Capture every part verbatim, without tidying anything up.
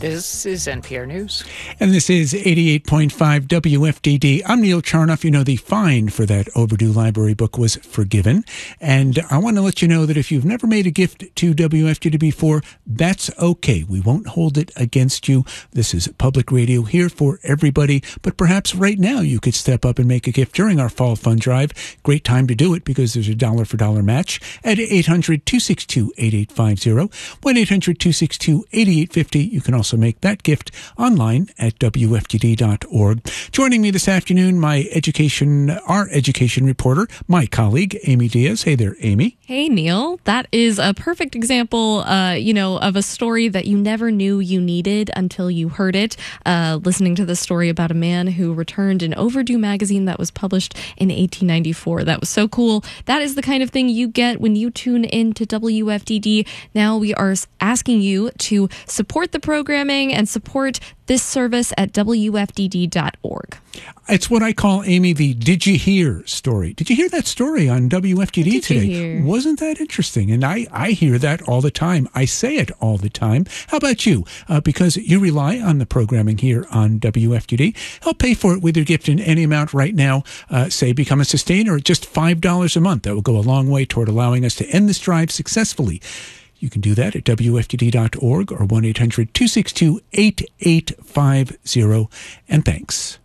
This is N P R News. And this is eighty-eight point five W F D D. I'm Neil Charnoff. You know, the fine for that overdue library book was forgiven. And I want to let you know that if you've never made a gift to W F D D before, that's okay. We won't hold it against you. This is public radio here for everybody. But perhaps right now you could step up and make a gift during our fall fund drive. Great time to do it because there's a dollar for dollar match at eight hundred, two six two, eight eight five zero. one eight hundred, two six two, eight eight five zero. You can also make that gift online at W F D D dot org. Joining me this afternoon, my education, our education reporter, my colleague, Amy Diaz. Hey there, Amy. Hey, Neil. That is a perfect example, uh, you know, of a story that you never knew you needed until you heard it. Uh, listening to the story about a man who returned an overdue magazine that was published in eighteen ninety-four. That was so cool. That is the kind of thing you get when you tune in to W F D D. Now we are asking you to support the programming and support this service at W F D D dot org. It's what I call, Amy, the Did You Hear story. Did you hear that story on W F D D Did today? You hear? Wasn't that interesting? And I, I hear that all the time. I say it all the time. How about you? Uh, because you rely on the programming here on W F D D. Help pay for it with your gift in any amount right now. Uh, say become a sustainer at just five dollars a month. That will go a long way toward allowing us to end this drive successfully. You can do that at W F D D dot org or one eight hundred, two six two, eight eight five zero. And thanks.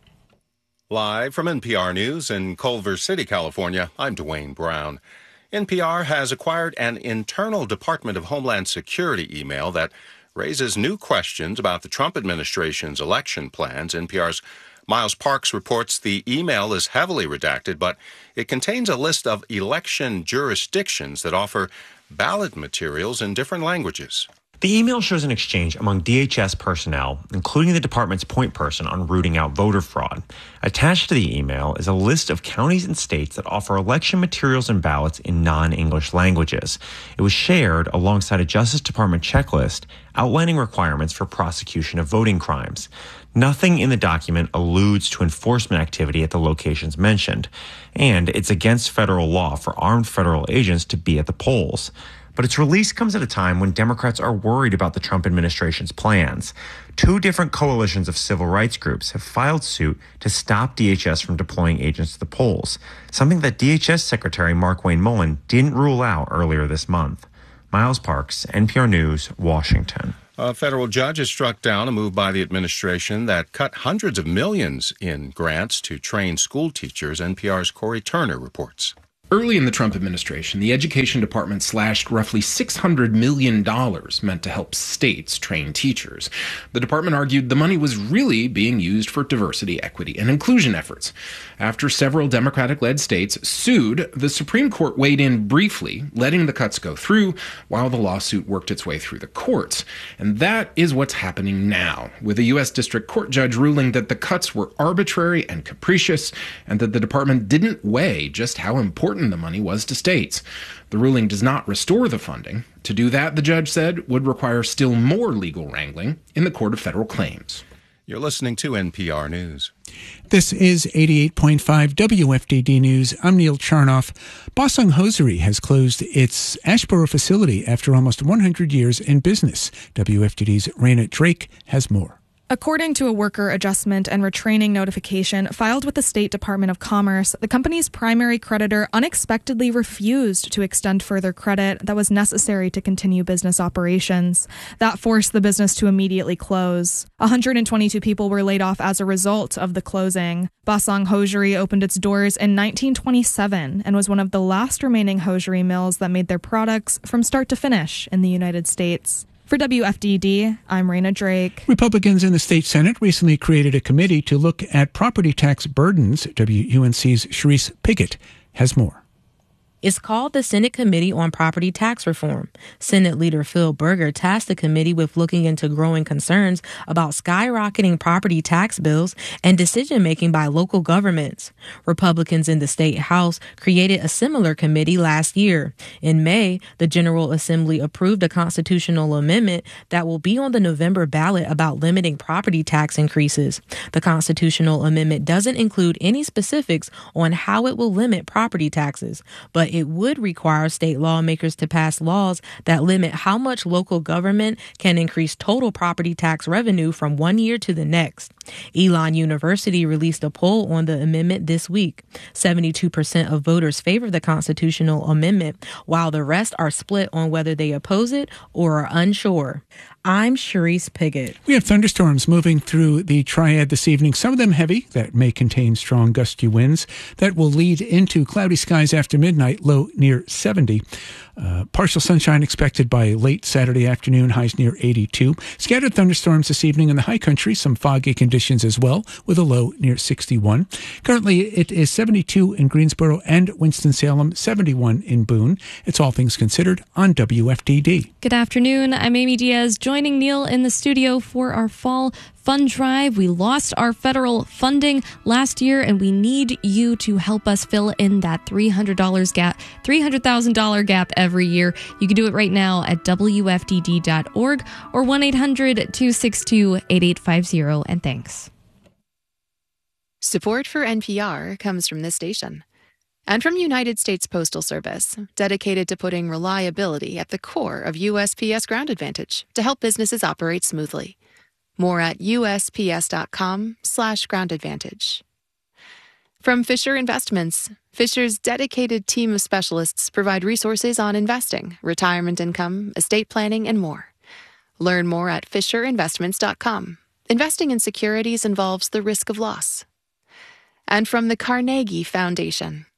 Live from N P R News in Culver City, California, I'm Dwayne Brown. N P R has acquired an internal Department of Homeland Security email that raises new questions about the Trump administration's election plans. N P R's Miles Parks reports the email is heavily redacted, but it contains a list of election jurisdictions that offer ballot materials in different languages. The email shows an exchange among D H S personnel, including the department's point person on rooting out voter fraud. Attached to the email is a list of counties and states that offer election materials and ballots in non-English languages. It was shared alongside a Justice Department checklist outlining requirements for prosecution of voting crimes. Nothing in the document alludes to enforcement activity at the locations mentioned, and it's against federal law for armed federal agents to be at the polls. But its release comes at a time when Democrats are worried about the Trump administration's plans. Two different coalitions of civil rights groups have filed suit to stop D H S from deploying agents to the polls, something that D H S Secretary Markwayne Mullin didn't rule out earlier this month. Miles Parks, N P R News, Washington. A federal judge has struck down a move by the administration that cut hundreds of millions in grants to train school teachers. N P R's Corey Turner reports. Early in the Trump administration, the Education Department slashed roughly six hundred million dollars meant to help states train teachers. The department argued the money was really being used for diversity, equity, and inclusion efforts. After several Democratic-led states sued, the Supreme Court weighed in briefly, letting the cuts go through while the lawsuit worked its way through the courts. And that is what's happening now, with a U S District Court judge ruling that the cuts were arbitrary and capricious, and that the department didn't weigh just how important the money was to states. The ruling does not restore the funding. To do that, the judge said, would require still more legal wrangling in the Court of Federal Claims. You're listening to N P R News. This is eighty-eight point five W F D D News. I'm Neil Charnoff. Bosung Hosiery has closed its Ashboro facility after almost one hundred years in business. W F D D's Raina Drake has more. According to a worker adjustment and retraining notification filed with the State Department of Commerce, the company's primary creditor unexpectedly refused to extend further credit that was necessary to continue business operations. That forced the business to immediately close. one hundred twenty-two people were laid off as a result of the closing. Bosung Hosiery opened its doors in nineteen twenty-seven and was one of the last remaining hosiery mills that made their products from start to finish in the United States. For W F D D, I'm Raina Drake. Republicans in the state Senate recently created a committee to look at property tax burdens. W U N C's Sharice Piggott has more. It's called the Senate Committee on Property Tax Reform. Senate Leader Phil Berger tasked the committee with looking into growing concerns about skyrocketing property tax bills and decision-making by local governments. Republicans in the state House created a similar committee last year. In May, the General Assembly approved a constitutional amendment that will be on the November ballot about limiting property tax increases. The constitutional amendment doesn't include any specifics on how it will limit property taxes, but it would require state lawmakers to pass laws that limit how much local government can increase total property tax revenue from one year to the next. Elon University released a poll on the amendment this week. seventy-two percent of voters favor the constitutional amendment, while the rest are split on whether they oppose it or are unsure. I'm Sharice Piggott. We have thunderstorms moving through the Triad this evening, some of them heavy that may contain strong gusty winds that will lead into cloudy skies after midnight, low near seventy. Uh, partial sunshine expected by late Saturday afternoon, highs near eighty-two. Scattered thunderstorms this evening in the high country, some foggy conditions as well, with a low near sixty-one. Currently, it is seventy-two in Greensboro and Winston-Salem, seventy-one in Boone. It's All Things Considered on W F D D. Good afternoon. I'm Amy Diaz, joining Neil in the studio for our fall fund drive. We lost our federal funding last year, and we need you to help us fill in that three hundred dollars gap, three hundred thousand dollars gap every year. You can do it right now at W F D D dot org or one eight hundred two six two eight eight five zero. And thanks. Support for N P R comes from this station and from United States Postal Service, dedicated to putting reliability at the core of U S P S Ground Advantage to help businesses operate smoothly. More at U S P S dot com slash ground advantage. From Fisher Investments, Fisher's dedicated team of specialists provide resources on investing, retirement income, estate planning, and more. Learn more at Fisher Investments dot com. Investing in securities involves the risk of loss. And from the Carnegie Foundation.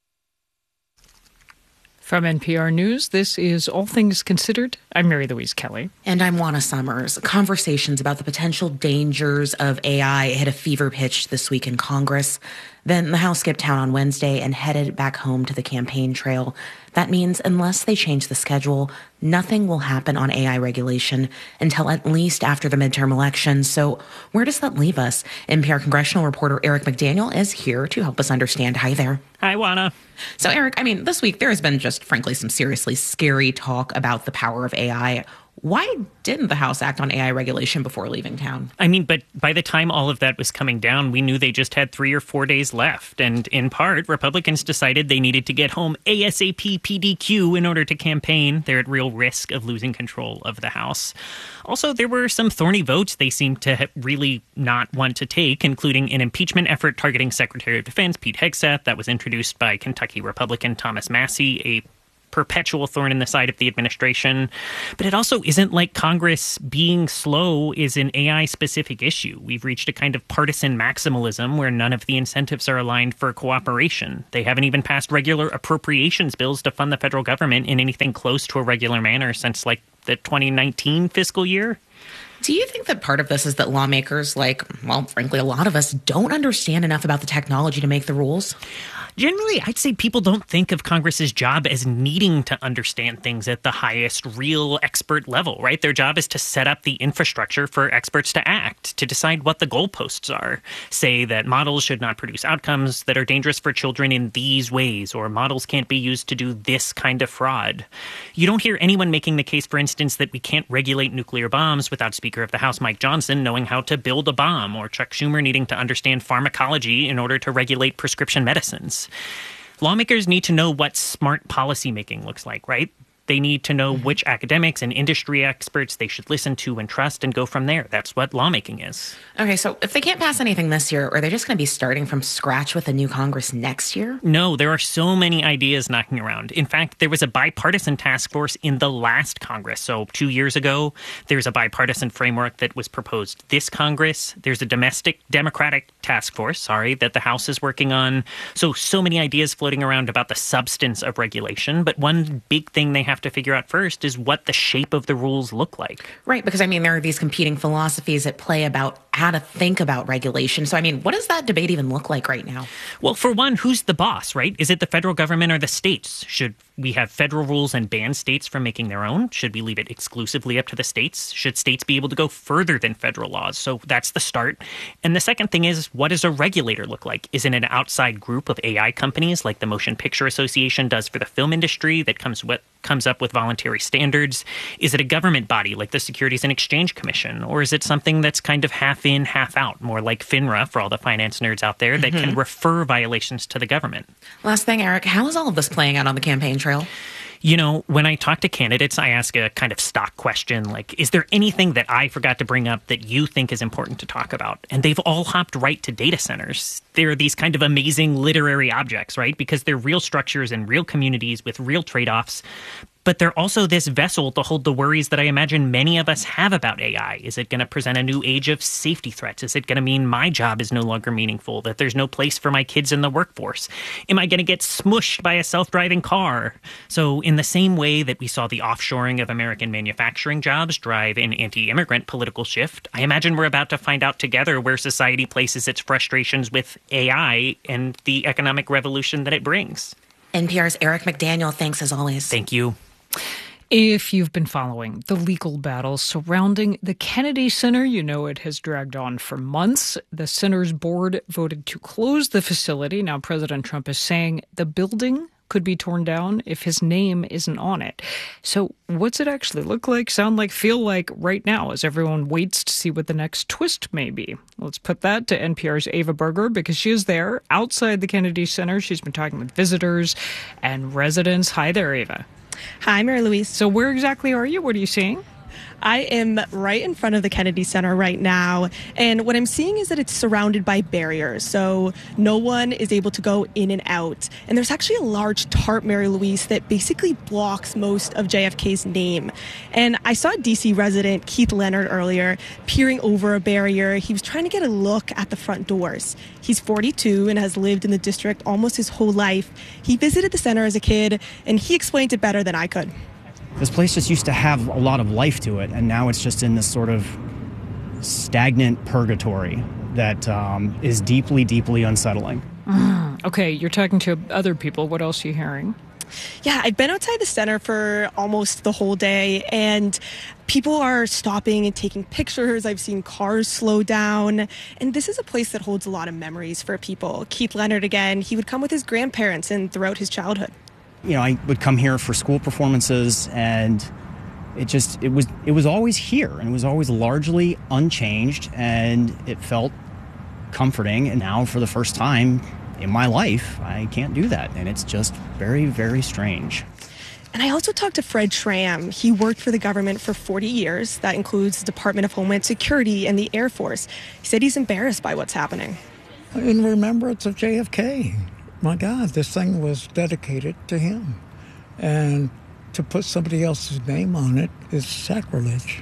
From N P R News, this is All Things Considered. I'm Mary Louise Kelly. And I'm Juana Summers. Conversations about the potential dangers of A I hit a fever pitch this week in Congress. Then the House skipped town on Wednesday and headed back home to the campaign trail. That means unless they change the schedule, nothing will happen on A I regulation until at least after the midterm elections. So where does that leave us? N P R congressional reporter Eric McDaniel is here to help us understand. Hi there. Hi, Juana. So, Eric, I mean, this week there has been just, frankly, some seriously scary talk about the power of A I. Why didn't the House act on A I regulation before leaving town? I mean, but by the time all of that was coming down, we knew they just had three or four days left. And in part, Republicans decided they needed to get home ASAP P D Q in order to campaign. They're at real risk of losing control of the House. Also, there were some thorny votes they seemed to really not want to take, including an impeachment effort targeting Secretary of Defense Pete Hegseth that was introduced by Kentucky Republican Thomas Massie, a perpetual thorn in the side of the administration. But it also isn't like Congress being slow is an A I-specific issue. We've reached a kind of partisan maximalism where none of the incentives are aligned for cooperation. They haven't even passed regular appropriations bills to fund the federal government in anything close to a regular manner since, like, the twenty nineteen fiscal year. Do you think that part of this is that lawmakers, like, well, frankly, a lot of us, don't understand enough about the technology to make the rules? Generally, I'd say people don't think of Congress's job as needing to understand things at the highest real expert level, right? Their job is to set up the infrastructure for experts to act, to decide what the goalposts are. Say that models should not produce outcomes that are dangerous for children in these ways, or models can't be used to do this kind of fraud. You don't hear anyone making the case, for instance, that we can't regulate nuclear bombs without Speaker of the House Mike Johnson knowing how to build a bomb, or Chuck Schumer needing to understand pharmacology in order to regulate prescription medicines. Lawmakers need to know what smart policymaking looks like, right? They need to know which academics and industry experts they should listen to and trust and go from there. That's what lawmaking is. Okay, so if they can't pass anything this year, are they just going to be starting from scratch with a new Congress next year? No, there are so many ideas knocking around. In fact, there was a bipartisan task force in the last Congress. So two years ago, there's a bipartisan framework that was proposed this Congress. There's a domestic Democratic task force, sorry, that the House is working on. So, so many ideas floating around about the substance of regulation. But one big thing they have to figure out first is what the shape of the rules look like. Right, because I mean, there are these competing philosophies at play about how to think about regulation. So, I mean, what does that debate even look like right now? Well, for one, who's the boss, right? Is it the federal government or the states? Should we have federal rules and ban states from making their own? Should we leave it exclusively up to the states? Should states be able to go further than federal laws? So that's the start. And the second thing is, what does a regulator look like? Is it an outside group of A I companies like the Motion Picture Association does for the film industry that comes with comes up with voluntary standards? Is it a government body like the Securities and Exchange Commission? Or is it something that's kind of half half in, half out, more like FINRA for all the finance nerds out there that mm-hmm. can refer violations to the government. Last thing, Eric, how is all of this playing out on the campaign trail? You know, when I talk to candidates, I ask a kind of stock question like, is there anything that I forgot to bring up that you think is important to talk about? And they've all hopped right to data centers. They're these kind of amazing literary objects, right? Because they're real structures and real communities with real trade-offs. But they're also this vessel to hold the worries that I imagine many of us have about A I. Is it going to present a new age of safety threats? Is it going to mean my job is no longer meaningful, that there's no place for my kids in the workforce? Am I going to get smushed by a self-driving car? So in the same way that we saw the offshoring of American manufacturing jobs drive an anti-immigrant political shift, I imagine we're about to find out together where society places its frustrations with A I and the economic revolution that it brings. N P R's Eric McDaniel, thanks as always. Thank you. If you've been following the legal battle surrounding the Kennedy Center, you know it has dragged on for months. The center's board voted to close the facility. Now President Trump is saying the building could be torn down if his name isn't on it. So what's it actually look like, sound like, feel like right now as everyone waits to see what the next twist may be? Let's put that to N P R's Ava Berger because she is there outside the Kennedy Center. She's been talking with visitors and residents. Hi there, Ava. Hi, Mary Louise. So where exactly are you? What are you seeing? I am right in front of the Kennedy Center right now, and what I'm seeing is that it's surrounded by barriers, so no one is able to go in and out. And there's actually a large tarp, Mary Louise, that basically blocks most of J F K's name. And I saw D C resident Keith Leonard earlier peering over a barrier. He was trying to get a look at the front doors. He's forty-two and has lived in the district almost his whole life. He visited the center as a kid, and he explained it better than I could. This place just used to have a lot of life to it, and now it's just in this sort of stagnant purgatory that um, is deeply, deeply unsettling. Mm, okay, you're talking to other people. What else are you hearing? Yeah, I've been outside the center for almost the whole day, and people are stopping and taking pictures. I've seen cars slow down, and this is a place that holds a lot of memories for people. Keith Leonard, again, he would come with his grandparents and throughout his childhood. You know, I would come here for school performances, and it just, it was, it was always here, and it was always largely unchanged, and it felt comforting. And now, for the first time in my life, I can't do that, and it's just very, very strange. And I also talked to Fred Schramm. He worked for the government for forty years. That includes the Department of Homeland Security and the Air Force. He said he's embarrassed by what's happening. In remembrance of J F K. My God, this thing was dedicated to him. And to put somebody else's name on it is sacrilege.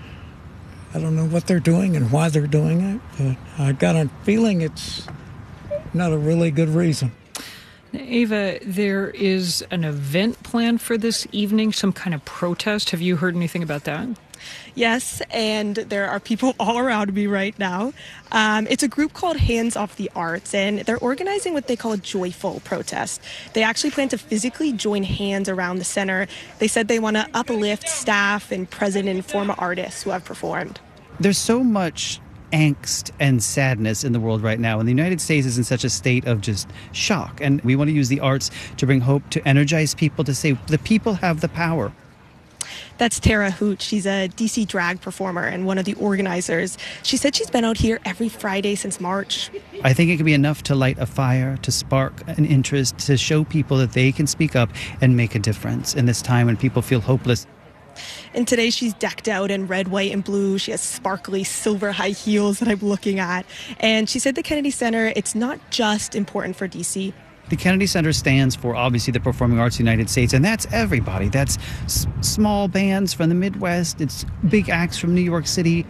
I don't know what they're doing and why they're doing it, but I got a feeling it's not a really good reason. Ava, there is an event planned for this evening, some kind of protest. Have you heard anything about that? Yes, and there are people all around me right now. Um, it's a group called Hands Off the Arts, and they're organizing what they call a joyful protest. They actually plan to physically join hands around the center. They said they want to uplift staff and present and former artists who have performed. There's so much angst and sadness in the world right now, and the United States is in such a state of just shock. And we want to use the arts to bring hope, to energize people, to say the people have the power. That's Tara Hooch. She's a D C drag performer and one of the organizers. She said she's been out here every Friday since March. I think it could be enough to light a fire, to spark an interest, to show people that they can speak up and make a difference in this time when people feel hopeless. And today she's decked out in red, white, and blue. She has sparkly silver high heels that I'm looking at. And she said the Kennedy Center, it's not just important for D C. The Kennedy Center stands for, obviously, the Performing Arts of the United States, and that's everybody. That's s- small bands from the Midwest. It's big acts from New York City.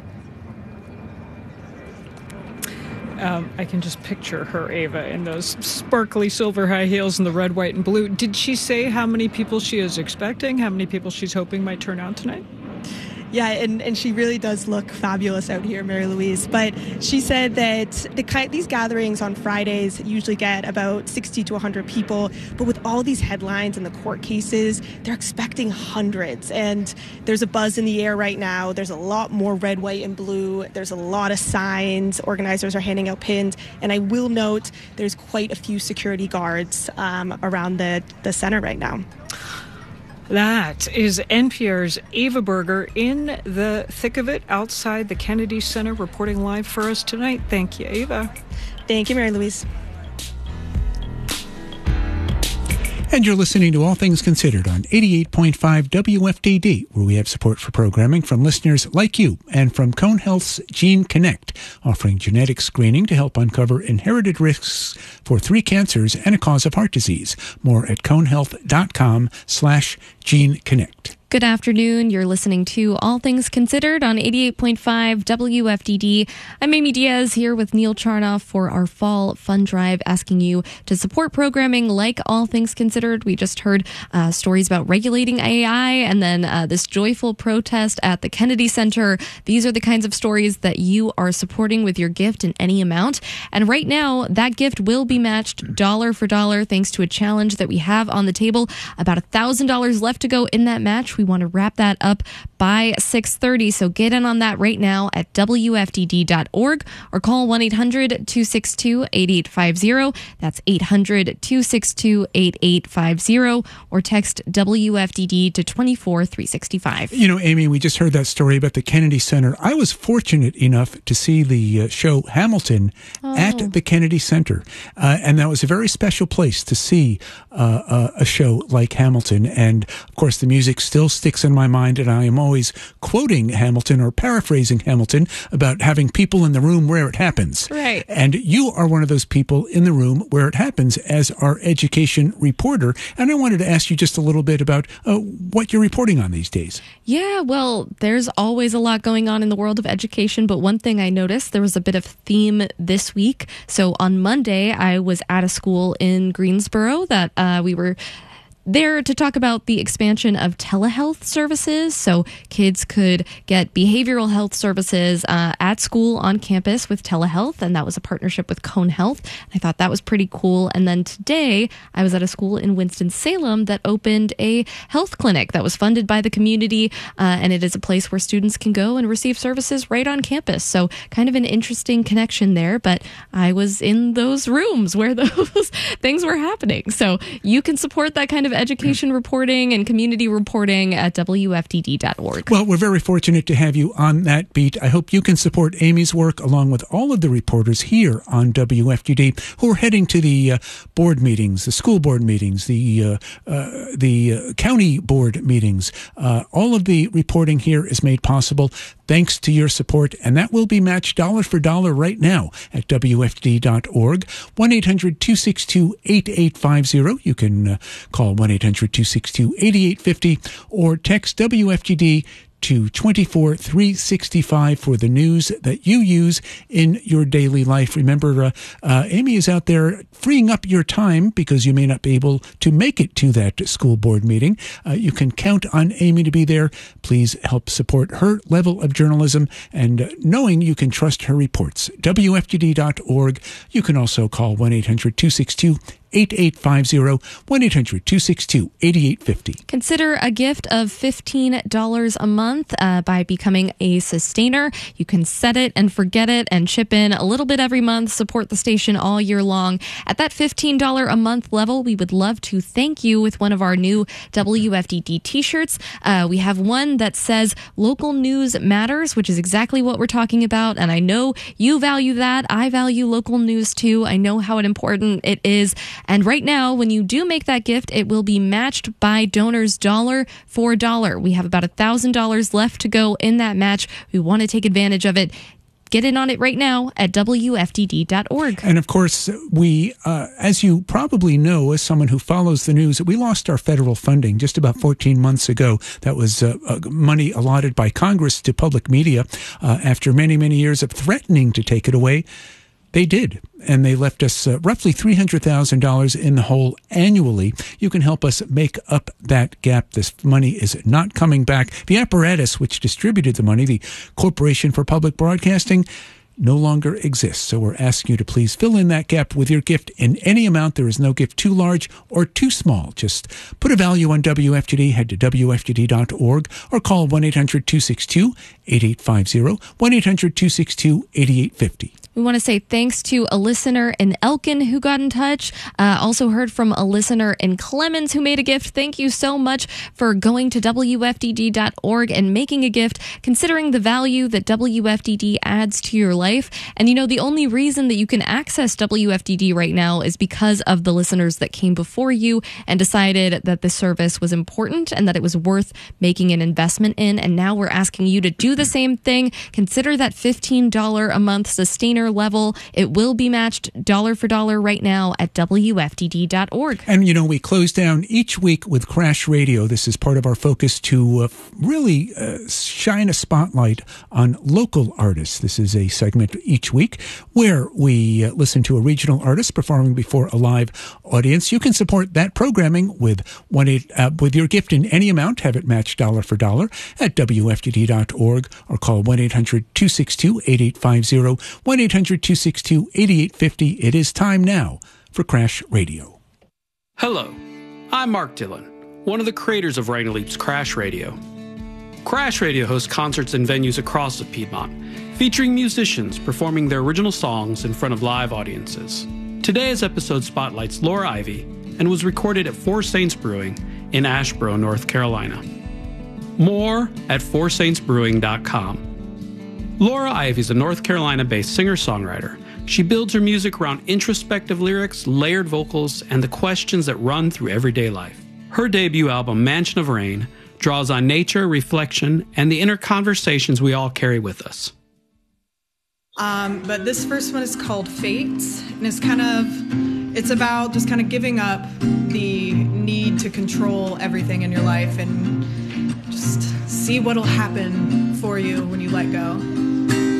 Um, I can just picture her, Ava, in those sparkly silver high heels and the red, white, and blue. Did she say how many people she is expecting, how many people she's hoping might turn out tonight? Yeah, and, and she really does look fabulous out here, Mary Louise. But she said that the kind, these gatherings on Fridays usually get about sixty to one hundred people. But with all these headlines and the court cases, they're expecting hundreds. And there's a buzz in the air right now. There's a lot more red, white, and blue. There's a lot of signs. Organizers are handing out pins. And I will note there's quite a few security guards um, around the, the center right now. That is N P R's Ava Berger in the thick of it outside the Kennedy Center, reporting live for us tonight. Thank you, Ava. Thank you, Mary Louise. And you're listening to All Things Considered on eighty-eight point five W F D D, where we have support for programming from listeners like you and from Cone Health's Gene Connect, offering genetic screening to help uncover inherited risks for three cancers and a cause of heart disease. More at conehealth.com slash Gene Connect. Good afternoon. You're listening to All Things Considered on eighty-eight point five W F D D. I'm Amy Diaz here with Neil Charnoff for our fall fund drive, asking you to support programming like All Things Considered. We just heard uh, stories about regulating A I and then uh, this joyful protest at the Kennedy Center. These are the kinds of stories that you are supporting with your gift in any amount. And right now, that gift will be matched dollar for dollar thanks to a challenge that we have on the table. About one thousand dollars left to go in that match. We want to wrap that up by six thirty, so get in on that right now at W F D D dot org or call one eight hundred two six two eight eight five zero. That's eight hundred two six two eight eight five zero, or text W F D D to two four three six five. You know, Amy, we just heard that story about the Kennedy Center. I was fortunate enough to see the uh, show Hamilton oh. at the Kennedy Center, uh, and that was a very special place to see uh, uh, a show like Hamilton. And, of course, the music still sticks in my mind, and I am always quoting Hamilton or paraphrasing Hamilton about having people in the room where it happens. Right. And you are one of those people in the room where it happens as our education reporter. And I wanted to ask you just a little bit about uh, what you're reporting on these days. Yeah, well, there's always a lot going on in the world of education, but one thing I noticed, there was a bit of theme this week. So on Monday, I was at a school in Greensboro that uh, we were there to talk about the expansion of telehealth services. So kids could get behavioral health services uh, at school on campus with telehealth, and that was a partnership with Cone Health. I thought that was pretty cool. And then today, I was at a school in Winston-Salem that opened a health clinic that was funded by the community, uh, and it is a place where students can go and receive services right on campus. So kind of an interesting connection there, but I was in those rooms where those things were happening. So you can support that kind of education reporting and community reporting at W F D D dot org. Well, we're very fortunate to have you on that beat. I hope you can support Amy's work along with all of the reporters here on W F D D who are heading to the uh, board meetings, the school board meetings, the uh, uh, the uh, county board meetings. Uh, all of the reporting here is made possible thanks to your support, and that will be matched dollar for dollar right now at W F D D dot org. one eight hundred two six two eight eight five zero. You can uh, call one eight hundred two six two eight eight five zero or text W F G D to two four three six five for the news that you use in your daily life. Remember, uh, uh, Amy is out there freeing up your time because you may not be able to make it to that school board meeting. Uh, you can count on Amy to be there. Please help support her level of journalism and uh, knowing you can trust her reports. W F G D dot org. You can also call one eight hundred two six two eight eight five zero, one eight hundred two six two eight eight five zero. Consider a gift of fifteen dollars a month uh, by becoming a sustainer. You can set it and forget it and chip in a little bit every month, support the station all year long. At that fifteen dollars a month level, we would love to thank you with one of our new W F D D t-shirts. Uh, we have one that says Local News Matters, which is exactly what we're talking about. And I know you value that. I value local news too. I know how important it is. And right now, when you do make that gift, it will be matched by donors dollar for dollar. We have about one thousand dollars left to go in that match. We want to take advantage of it. Get in on it right now at W F D D dot org. And of course, we, uh, as you probably know, as someone who follows the news, we lost our federal funding just about fourteen months ago. That was uh, uh, money allotted by Congress to public media uh, after many, many years of threatening to take it away. They did, and they left us uh, roughly three hundred thousand dollars in the hole annually. You can help us make up that gap. This money is not coming back. The apparatus which distributed the money, the Corporation for Public Broadcasting, no longer exists. So we're asking you to please fill in that gap with your gift in any amount. There is no gift too large or too small. Just put a value on W F T D, head to W F T D dot org, or call one eight hundred two six two eight eight five zero, one eight hundred two six two eight eight five zero. We want to say thanks to a listener in Elkin who got in touch. Uh, also heard from a listener in Clemens who made a gift. Thank you so much for going to W F D D dot org and making a gift, considering the value that W F D D adds to your life. And you know, the only reason that you can access W F D D right now is because of the listeners that came before you and decided that this service was important and that it was worth making an investment in. And now we're asking you to do the same thing. Consider that fifteen dollars a month sustainer level. It will be matched dollar for dollar right now at W F D D dot org. And, you know, we close down each week with Crash Radio. This is part of our focus to uh, really uh, shine a spotlight on local artists. This is a segment each week where we uh, listen to a regional artist performing before a live audience. You can support that programming with one eight, uh, with your gift in any amount. Have it matched dollar for dollar at W F D D dot org, or call one eight hundred two six two eight eight five zero, one eight hundred two six two eight eight five zero. It is time now for Crash Radio. Hello, I'm Mark Dillon, one of the creators of Rainy Leap's Crash Radio. Crash Radio hosts concerts in venues across the Piedmont, featuring musicians performing their original songs in front of live audiences. Today's episode spotlights Laura Ivy and was recorded at Four Saints Brewing in Asheboro, North Carolina. More at four saints brewing dot com. Laura Ivy is a North Carolina-based singer-songwriter. She builds her music around introspective lyrics, layered vocals, and the questions that run through everyday life. Her debut album, Mansion of Rain, draws on nature, reflection, and the inner conversations we all carry with us. Um, but this first one is called Fates, and it's kind of, it's about just kind of giving up the need to control everything in your life and just see what'll happen for you when you let go.